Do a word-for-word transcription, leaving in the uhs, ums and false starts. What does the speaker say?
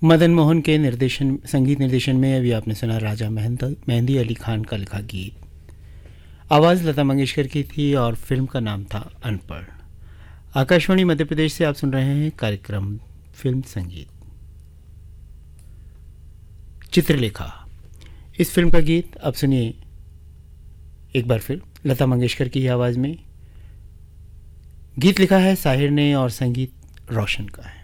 मदन मोहन के निर्देशन संगीत निर्देशन में अभी आपने सुना राजा मेहंदी मेहंदी अली खान का लिखा गीत। आवाज़ लता मंगेशकर की थी और फिल्म का नाम था अनपढ़। आकाशवाणी मध्य प्रदेश से आप सुन रहे हैं कार्यक्रम फिल्म संगीत। चित्रलेखा, इस फिल्म का गीत अब सुनिए एक बार फिर लता मंगेशकर की आवाज़ में। गीत लिखा है साहिर ने और संगीत रोशन का है।